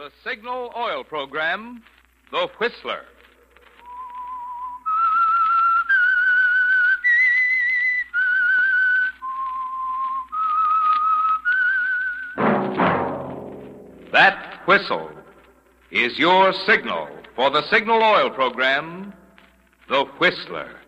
the Signal Oil program, The Whistler. That whistle is your signal for the Signal Oil program, The Whistler.